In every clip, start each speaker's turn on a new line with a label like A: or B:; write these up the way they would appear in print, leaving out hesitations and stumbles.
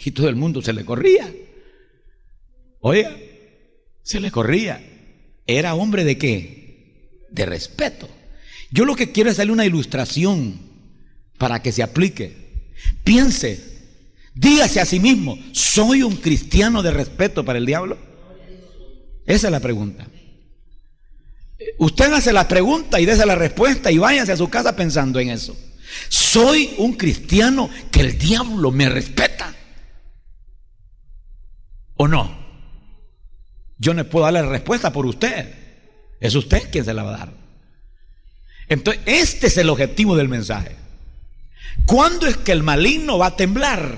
A: y todo el mundo se le corría. Oiga, se le corría. ¿Era hombre de qué? De respeto. Yo lo que quiero es darle una ilustración para que se aplique. Piense, dígase a sí mismo: ¿soy un cristiano de respeto para el diablo? Esa es la pregunta. Usted hace la pregunta y dése la respuesta y váyase a su casa pensando en eso. ¿Soy un cristiano que el diablo me respeta o no? Yo no puedo darle la respuesta por usted. Es usted quien se la va a dar. Entonces, este es el objetivo del mensaje. ¿Cuándo es que el maligno va a temblar?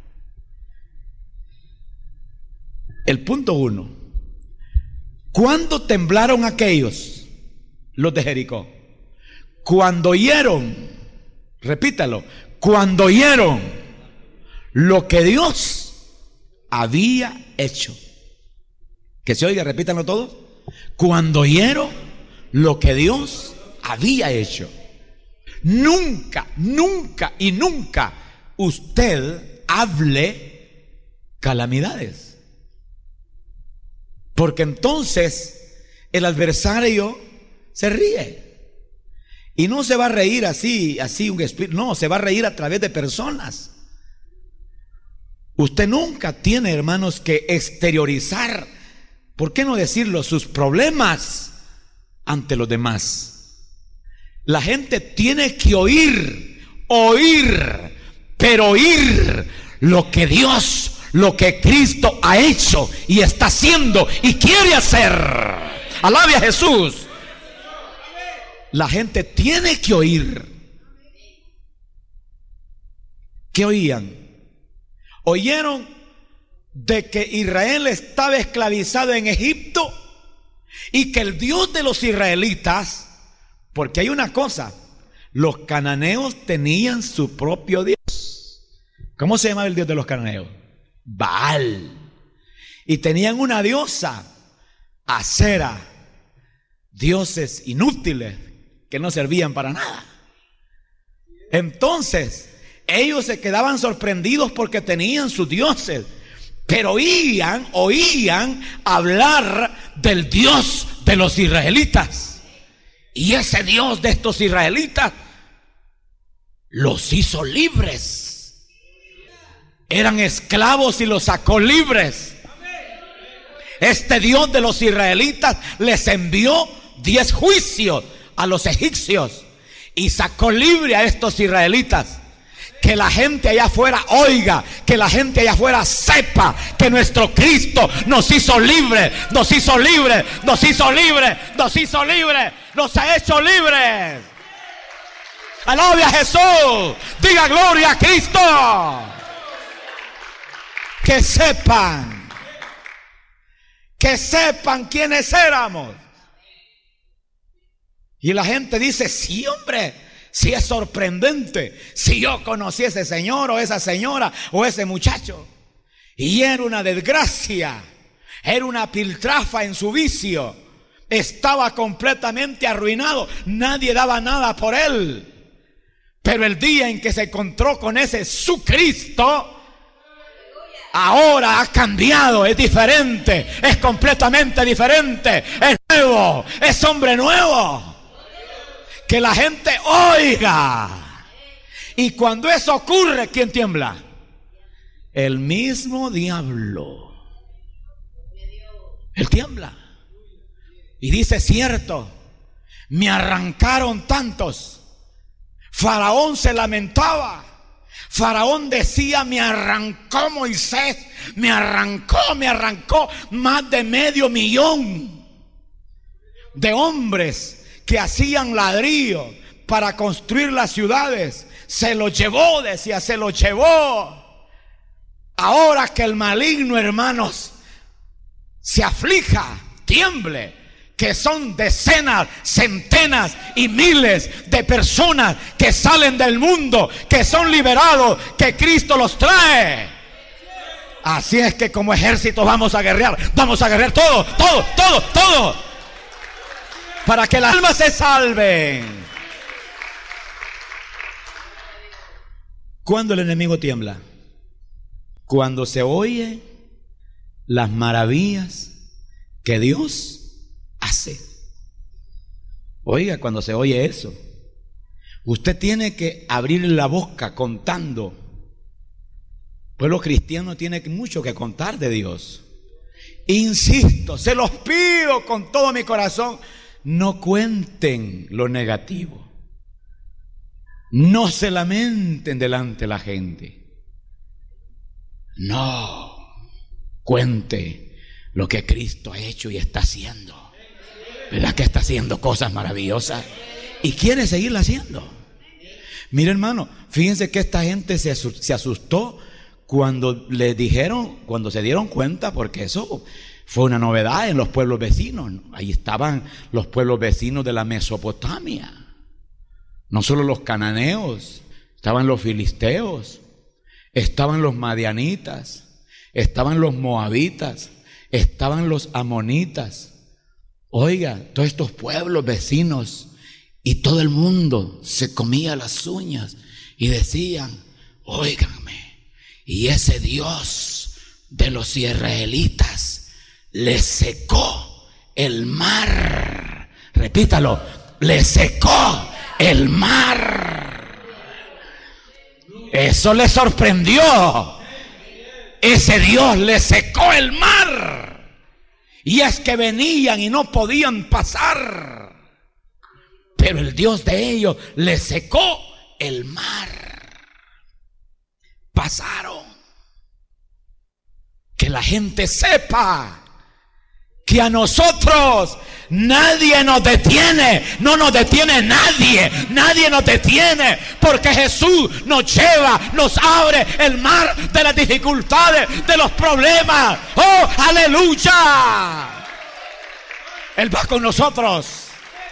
A: El punto 1. ¿Cuándo temblaron aquellos, los de Jericó? Cuando oyeron, repítalo, cuando oyeron lo que Dios había hecho. Que se oiga, repítanlo todos. Cuando oyeron lo que Dios había hecho. Nunca, nunca y nunca usted hable calamidades. Porque entonces el adversario se ríe. Y no se va a reír así un espíritu. No, se va a reír a través de personas. Usted nunca tiene, hermanos, que exteriorizar, ¿por qué no decirlo?, sus problemas ante los demás. La gente tiene que oír, pero oír lo que Dios, lo que Cristo ha hecho y está haciendo y quiere hacer. Alabe a Jesús. La gente tiene que oír. ¿Qué oían? Oyeron de que Israel estaba esclavizado en Egipto y que el Dios de los israelitas, porque hay una cosa, los cananeos tenían su propio Dios. ¿Cómo se llama el Dios de los cananeos? Baal. Y tenían una diosa, Acera, dioses inútiles que no servían para nada. Entonces ellos se quedaban sorprendidos porque tenían sus dioses, pero oían hablar del Dios de los israelitas. Y ese Dios de estos israelitas los hizo libres. Eran esclavos y los sacó libres. Este Dios de los israelitas les envió 10 juicios a los egipcios y sacó libre a estos israelitas. Que la gente allá afuera oiga, que la gente allá afuera sepa que nuestro Cristo nos hizo libre, nos hizo libre, nos hizo libre, nos hizo libre, nos ha hecho libres. Alabe a Jesús, diga gloria a Cristo. Que sepan quiénes éramos. Y la gente dice: sí, hombre, sí, es sorprendente. Si yo conocí a ese señor o esa señora o ese muchacho, y era una desgracia, era una piltrafa en su vicio, estaba completamente arruinado, nadie daba nada por él. Pero el día en que se encontró con ese su Cristo, ahora ha cambiado, es diferente, es completamente diferente, es nuevo, es hombre nuevo. Que la gente oiga. Y cuando eso ocurre, ¿quién tiembla? El mismo diablo. Él tiembla. Y dice: cierto, me arrancaron tantos. Faraón se lamentaba. Faraón decía: me arrancó Moisés, me arrancó más de 500,000 de hombres que hacían ladrillo para construir las ciudades. Se lo llevó, decía, se lo llevó. Ahora que el maligno, hermanos, se aflija, tiemble, que son decenas, centenas y miles de personas que salen del mundo, que son liberados, que Cristo los trae. Así es que como ejército vamos a guerrear todo, para que las almas se salven. ¿Cuándo el enemigo tiembla? cuando se oye las maravillas que Dios hace. Oiga, cuando se oye eso, usted tiene que abrir la boca contando. El pueblo cristiano tiene mucho que contar de Dios. Insisto, se los pido con todo mi corazón, no cuenten lo negativo. No se lamenten delante de la gente. No, cuente lo que Cristo ha hecho y está haciendo. ¿Verdad que está haciendo cosas maravillosas? Y quiere seguirla haciendo. Mire, hermano, fíjense que esta gente se asustó cuando le dijeron, cuando se dieron cuenta, porque eso fue una novedad en los pueblos vecinos. Ahí estaban los pueblos vecinos de la Mesopotamia. No solo los cananeos, estaban los filisteos, estaban los madianitas, estaban los moabitas, estaban los amonitas. Oiga, todos estos pueblos vecinos, y todo el mundo se comía las uñas y decían: óiganme, y ese Dios de los israelitas le secó el mar. Repítalo: le secó el mar. Eso le sorprendió. Ese Dios le secó el mar. Y es que venían y no podían pasar, pero el Dios de ellos le secó el mar. Pasaron. Que la gente sepa que a nosotros nadie nos detiene. No nos detiene nadie. Nadie nos detiene, porque Jesús nos lleva, nos abre el mar de las dificultades, de los problemas. ¡Oh, aleluya! Él va con nosotros.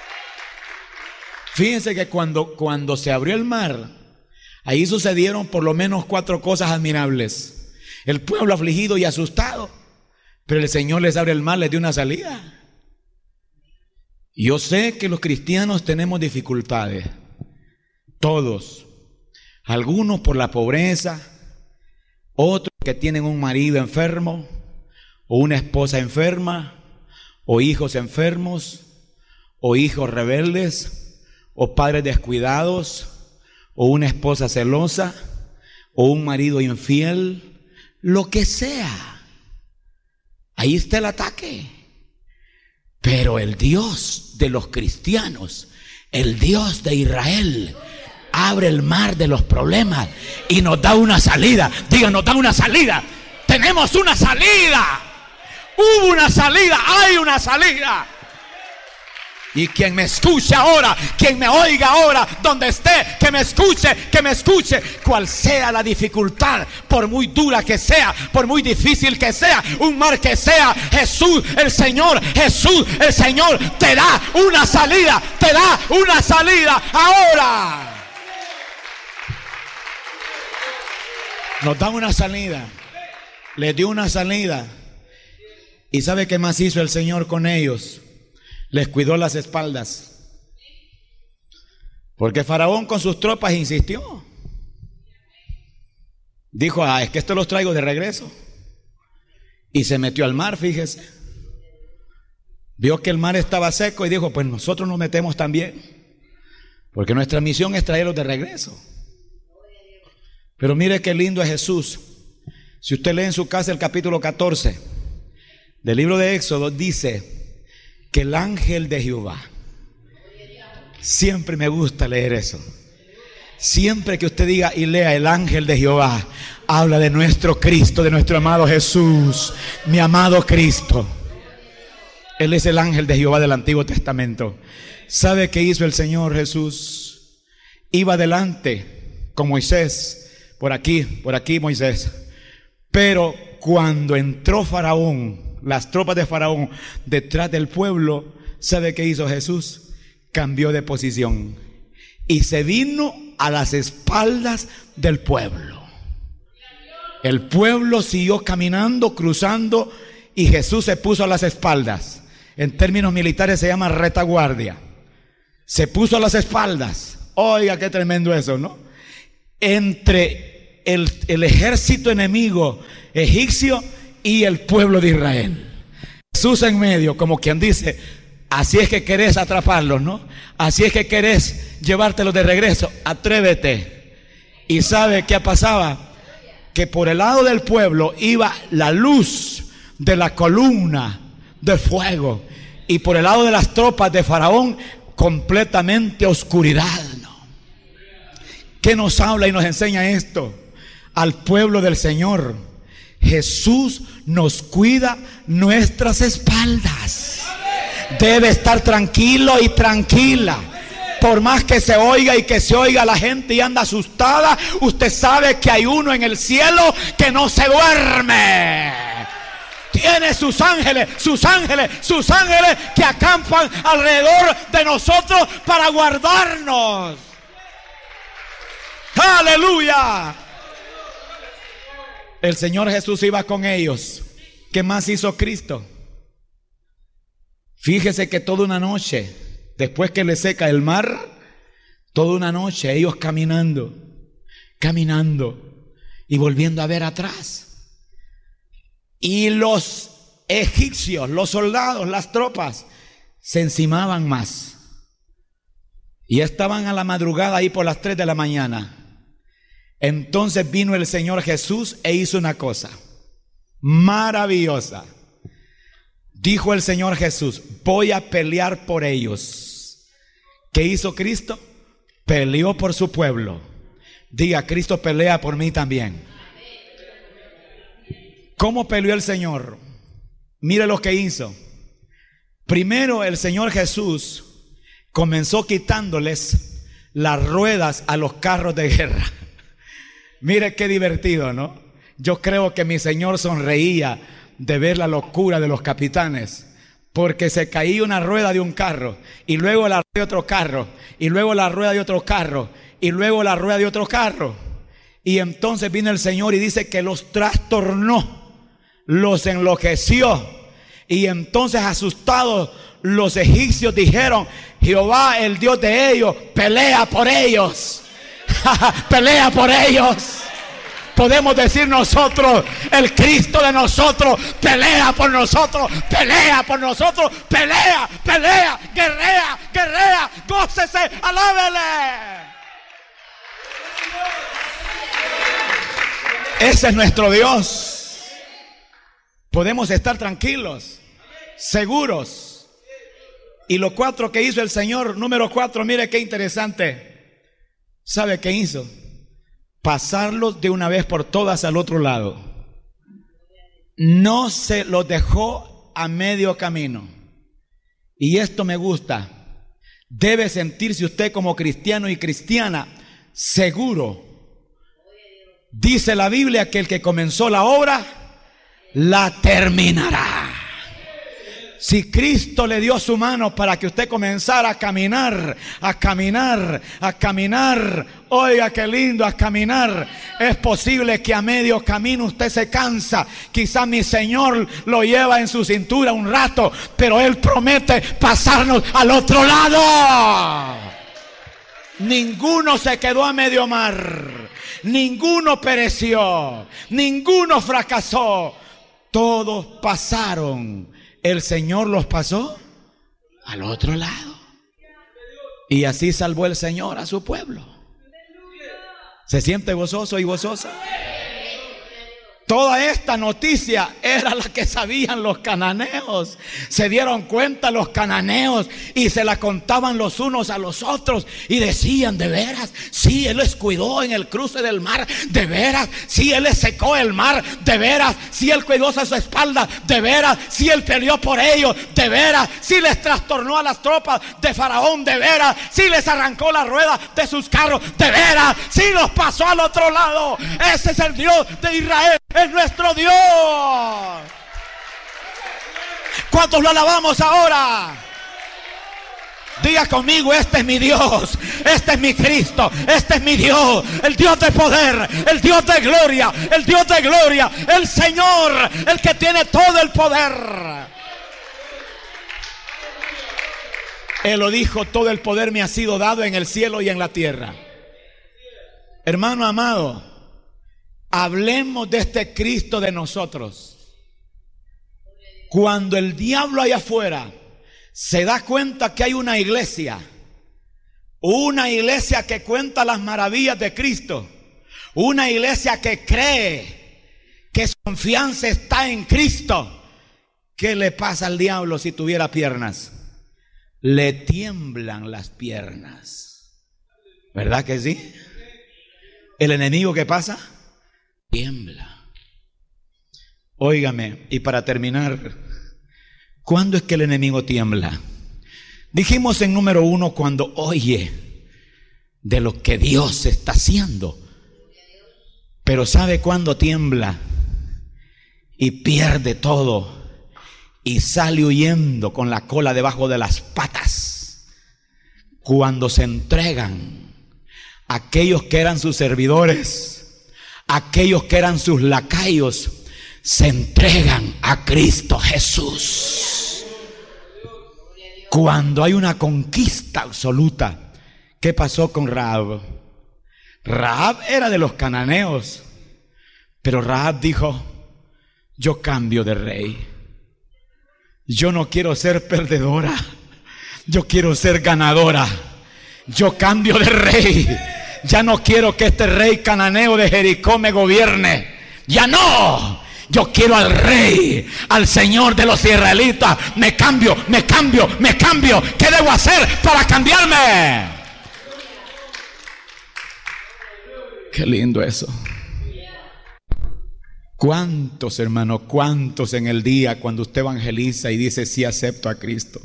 A: Fíjense que cuando se abrió el mar, ahí sucedieron por lo menos 4 cosas admirables. El pueblo afligido y asustado, pero el Señor les abre el mar, les dio una salida. Yo sé que los cristianos tenemos dificultades, todos. Algunos por la pobreza, otros que tienen un marido enfermo, o una esposa enferma, o hijos enfermos, o hijos rebeldes, o padres descuidados, o una esposa celosa, o un marido infiel, lo que sea. Ahí está el ataque. Pero el Dios de los cristianos, el Dios de Israel, abre el mar de los problemas y nos da una salida. Diga, nos da una salida. Tenemos una salida. Hubo una salida, hay una salida. Y quien me escuche ahora, quien me oiga ahora, donde esté, que me escuche, cual sea la dificultad, por muy dura que sea, por muy difícil que sea, un mar que sea, Jesús el Señor te da una salida, ahora. Nos da una salida, les dio una salida. ¿Y sabe qué más hizo el Señor con ellos? Les cuidó las espaldas. Porque Faraón con sus tropas insistió. Dijo: es que esto los traigo de regreso. Y se metió al mar, fíjese. Vio que el mar estaba seco y dijo: pues nosotros nos metemos también, porque nuestra misión es traerlos de regreso. Pero mire qué lindo es Jesús. Si usted lee en su casa el capítulo 14 del libro de Éxodo, dice que el ángel de Jehová, siempre me gusta leer eso. Siempre que usted diga y lea el ángel de Jehová, habla de nuestro Cristo, de nuestro amado Jesús, mi amado Cristo. Él es el ángel de Jehová del Antiguo Testamento. ¿Sabe qué hizo el Señor Jesús? Iba adelante con Moisés, por aquí Moisés. Pero cuando entró Faraón, las tropas de Faraón detrás del pueblo, ¿sabe qué hizo Jesús? Cambió de posición y se vino a las espaldas del pueblo. El pueblo siguió caminando, cruzando, y Jesús se puso a las espaldas. En términos militares se llama retaguardia. Se puso a las espaldas. Oiga, qué tremendo eso, ¿no? Entre el ejército enemigo egipcio y el pueblo de Israel. Jesús en medio, como quien dice: así es que querés atraparlos, ¿no? Así es que querés llevártelos de regreso, atrévete. ¿Y sabe qué pasaba? Que por el lado del pueblo iba la luz de la columna de fuego, y por el lado de las tropas de Faraón completamente oscuridad, ¿no? ¿Qué nos habla y nos enseña esto? Al pueblo del Señor, Jesús nos cuida nuestras espaldas. Debe estar tranquilo y tranquila. Por más que se oiga y que se oiga la gente y anda asustada, usted sabe que hay uno en el cielo que no se duerme. Tiene sus ángeles que acampan alrededor de nosotros para guardarnos. ¡Aleluya! El Señor Jesús iba con ellos. ¿Qué más hizo Cristo? Fíjese que toda una noche, después que le seca el mar, toda una noche ellos caminando y volviendo a ver atrás. Y los egipcios, los soldados, las tropas, se encimaban más. Y estaban a la madrugada ahí por las 3 de la mañana. Entonces vino el Señor Jesús e hizo una cosa maravillosa. Dijo el Señor Jesús: voy a pelear por ellos. ¿Qué hizo Cristo? Peleó por su pueblo. Diga: Cristo pelea por mí también. ¿Cómo peleó el Señor? Mire lo que hizo. Primero el Señor Jesús comenzó quitándoles las ruedas a los carros de guerra. Mire qué divertido, ¿no? Yo creo que mi Señor sonreía de ver la locura de los capitanes, porque se caía una rueda de un carro, y luego la rueda de otro carro, y luego la rueda de otro carro, y luego la rueda de otro carro. Y entonces vino el Señor y dice que los trastornó, los enloqueció. Y entonces, asustados, los egipcios dijeron: Jehová, el Dios de ellos, pelea por ellos. Pelea por ellos. Podemos decir nosotros: el Cristo de nosotros pelea por nosotros, pelea por nosotros, pelea, pelea, guerrea, guerrea, gócese, alábele. Ese es nuestro Dios. Podemos estar tranquilos, seguros. Y lo 4 que hizo el Señor, número 4, mire qué interesante. ¿Sabe qué hizo? Pasarlos de una vez por todas al otro lado. No se los dejó a medio camino. Y esto me gusta. Debe sentirse usted como cristiano y cristiana seguro. Dice la Biblia que el que comenzó la obra la terminará. Si Cristo le dio su mano para que usted comenzara a caminar, oiga qué lindo, a caminar, es posible que a medio camino usted se cansa. Quizá mi Señor lo lleva en su cintura un rato, pero Él promete pasarnos al otro lado. Ninguno se quedó a medio mar, ninguno pereció, ninguno fracasó, todos pasaron. El Señor los pasó al otro lado. Y así salvó el Señor a su pueblo. ¿Se siente gozoso y gozosa? Toda esta noticia era la que sabían los cananeos. Se dieron cuenta los cananeos y se la contaban los unos a los otros y decían: de veras, sí, Él les cuidó en el cruce del mar, de veras, sí, Él les secó el mar, de veras, sí, Él cuidó a su espalda, de veras, sí, Él peleó por ellos, de veras, sí, les trastornó a las tropas de Faraón, de veras, sí, les arrancó la rueda de sus carros, de veras, sí, los pasó al otro lado. Ese es el Dios de Israel. Es nuestro Dios. ¿Cuántos lo alabamos ahora? Diga conmigo: este es mi Dios, este es mi Cristo, este es mi Dios, el Dios de poder, el Dios de gloria, el Dios de gloria, el Señor, el que tiene todo el poder. Él lo dijo: todo el poder me ha sido dado en el cielo y en la tierra. Hermano amado, hablemos de este Cristo de nosotros. Cuando el diablo allá afuera se da cuenta que hay una iglesia que cuenta las maravillas de Cristo, una iglesia que cree que su confianza está en Cristo, ¿qué le pasa al diablo si tuviera piernas? Le tiemblan las piernas. ¿Verdad que sí? El enemigo, ¿qué pasa? Tiembla. Óigame, y para terminar, ¿cuándo es que el enemigo tiembla? Dijimos en número 1, cuando oye de lo que Dios está haciendo. Pero ¿sabe cuándo tiembla? Y pierde todo y sale huyendo con la cola debajo de las patas. Cuando se entregan aquellos que eran sus servidores, aquellos que eran sus lacayos, se entregan a Cristo Jesús. Cuando hay una conquista absoluta. ¿Qué pasó con Rahab? Rahab era de los cananeos, pero Rahab dijo: yo cambio de rey. Yo no quiero ser perdedora, yo quiero ser ganadora. Yo cambio de rey. Ya no quiero que este rey cananeo de Jericó me gobierne. Ya no. Yo quiero al rey, al Señor de los israelitas. Me cambio. ¿Qué debo hacer para cambiarme? Qué lindo eso. ¿Cuántos, hermano, cuántos en el día cuando usted evangeliza y dice sí acepto a Cristo?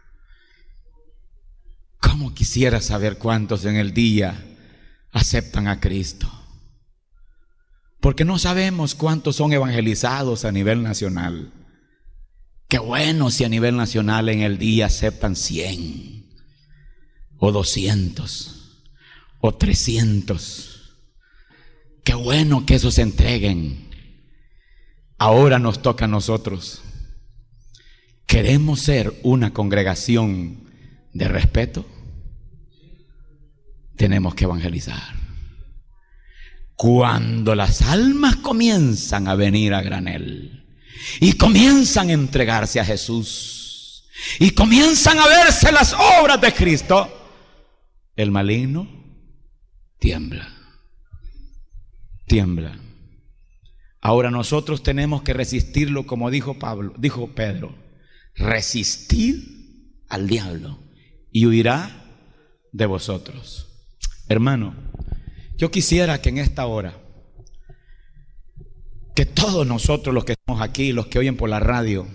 A: ¿Cómo quisiera saber cuántos en el día aceptan a Cristo? Porque no sabemos cuántos son evangelizados a nivel nacional. Qué bueno si a nivel nacional en el día aceptan 100 o 200 o 300. Qué bueno que esos se entreguen. Ahora nos toca a nosotros. ¿Queremos ser una congregación de respeto? Tenemos que evangelizar. Cuando las almas comienzan a venir a granel y comienzan a entregarse a Jesús y comienzan a verse las obras de Cristo, el maligno tiembla. Ahora nosotros tenemos que resistirlo, como dijo Pedro: resistid al diablo y huirá de vosotros. Hermano, yo quisiera que en esta hora, que todos nosotros los que estamos aquí, los que oyen por la radio,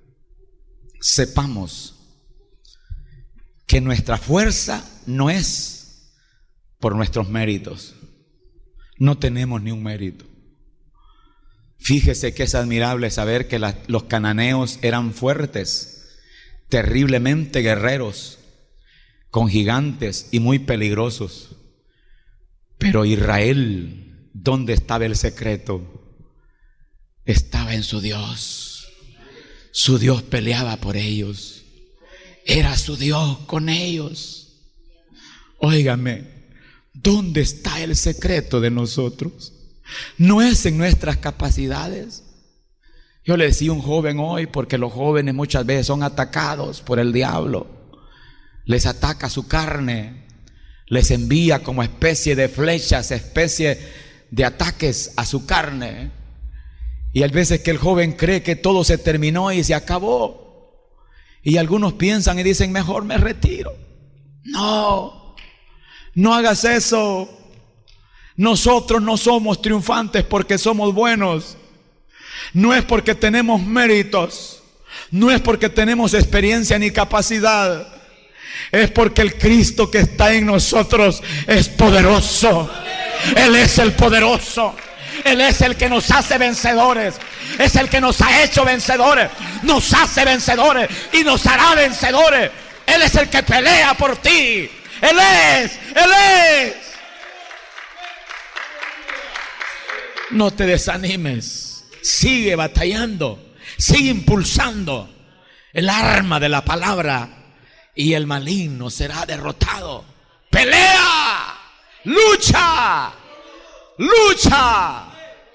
A: sepamos que nuestra fuerza no es por nuestros méritos. No tenemos ni un mérito. Fíjese que es admirable saber que los cananeos eran fuertes, terriblemente guerreros, con gigantes y muy peligrosos. Pero Israel, ¿dónde estaba el secreto? Estaba en su Dios. Su Dios peleaba por ellos. Era su Dios con ellos. Óigame, ¿dónde está el secreto de nosotros? No es en nuestras capacidades. Yo le decía a un joven hoy, porque los jóvenes muchas veces son atacados por el diablo. Les ataca su carne. Les envía como especie de flechas, especie de ataques a su carne. Y hay veces que el joven cree que todo se terminó y se acabó. Y algunos piensan y dicen: mejor me retiro. No hagas eso. Nosotros no somos triunfantes porque somos buenos. No es porque tenemos méritos. No es porque tenemos experiencia ni capacidad. Es porque el Cristo que está en nosotros es poderoso. Él es el poderoso. Él es el que nos hace vencedores. Es el que nos ha hecho vencedores. Nos hace vencedores y nos hará vencedores. Él es el que pelea por ti. Él es. No te desanimes. Sigue batallando. Sigue impulsando el arma de la palabra. Y el maligno será derrotado. Pelea, lucha,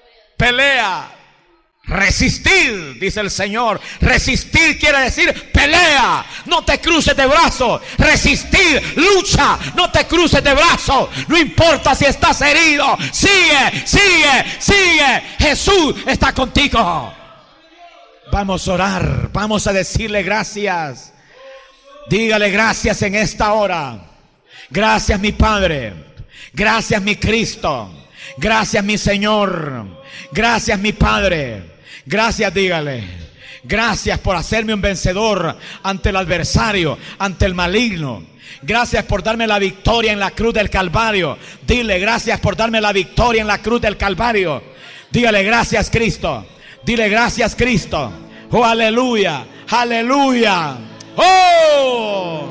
A: pelea. Resistir, dice el Señor. Resistir quiere decir pelea. No te cruces de brazos. Resistir, lucha. No te cruces de brazos. No importa si estás herido. Sigue, sigue, sigue. Jesús está contigo. Vamos a orar. Vamos a decirle gracias. Dígale gracias en esta hora. Gracias mi Padre. Gracias mi Cristo. Gracias mi Señor. Gracias mi Padre. Gracias, dígale. Gracias por hacerme un vencedor ante el adversario, ante el maligno. Gracias por darme la victoria en la cruz del Calvario. Dile gracias por darme la victoria en la cruz del Calvario. Dígale gracias Cristo. Dile gracias Cristo. Oh, aleluya, aleluya. Oh,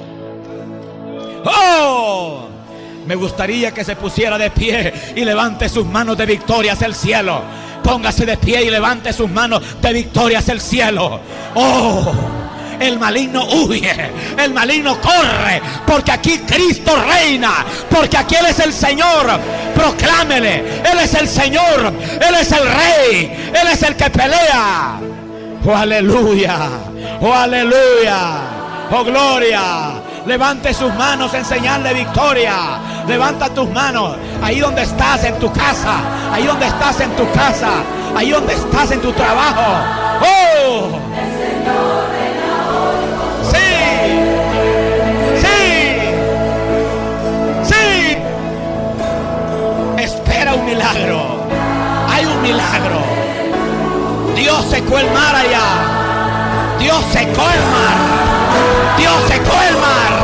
A: oh. Me gustaría que se pusiera de pie y levante sus manos de victoria hacia el cielo. Póngase de pie y levante sus manos de victoria hacia el cielo. Oh, el maligno huye, el maligno corre, porque aquí Cristo reina, porque aquí Él es el Señor. Proclámele, Él es el Señor, Él es el Rey, Él es el que pelea. Oh, aleluya, oh, aleluya, oh, gloria. Levante sus manos en señal de victoria. Levanta tus manos ahí donde estás, en tu casa. Ahí donde estás en tu casa. Ahí donde estás en tu trabajo. ¡Oh! ¡Sí! ¡Sí! ¡Sí! Espera un milagro. Hay un milagro. Dios secó el mar allá. Dios secó el mar. Dios secó el mar.